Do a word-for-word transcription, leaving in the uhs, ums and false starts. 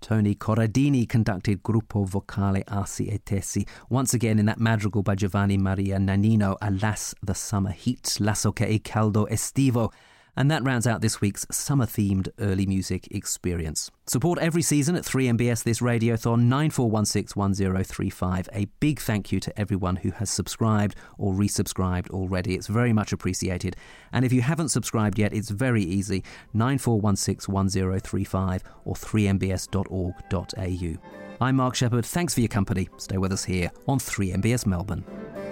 Tony Corradini conducted Gruppo Vocale Arsi e Tessi, once again in that madrigal by Giovanni Maria Nannino, Alas the Summer Heat, Lasso che è caldo estivo. And that rounds out this week's summer-themed early music experience. Support every season at three M B S This Radiothon, nine four one six one zero three five. A big thank you to everyone who has subscribed or resubscribed already. It's very much appreciated. And if you haven't subscribed yet, it's very easy, nine four one six one zero three five or three m b s dot org dot a u. I'm Mark Shepherd. Thanks for your company. Stay with us here on three M B S Melbourne.